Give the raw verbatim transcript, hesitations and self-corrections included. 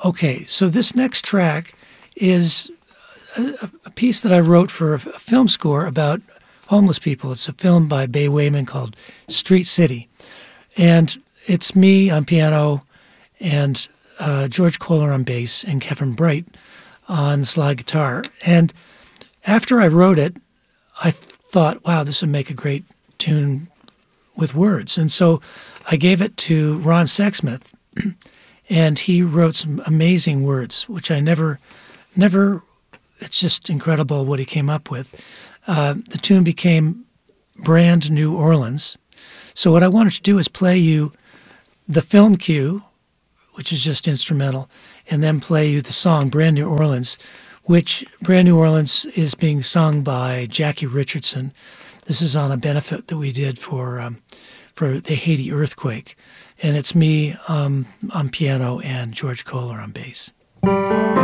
Okay, so this next track is a, a piece that I wrote for a, a film score about homeless people. It's a film by Bay Wayman called Street City. And it's me on piano and uh, George Kohler on bass and Kevin Bright on slide guitar. And after I wrote it, I th- thought, wow, this would make a great tune with words. And so I gave it to Ron Sexsmith, and he wrote some amazing words, which I never, never, it's just incredible what he came up with. Uh, the tune became Brand New Orleans. So what I wanted to do is play you the film cue, which is just instrumental, and then play you the song Brand New Orleans, which Brand New Orleans is being sung by Jackie Richardson. This is on a benefit that we did for um, for the Haiti earthquake. And it's me um, on piano and George Kohler on bass.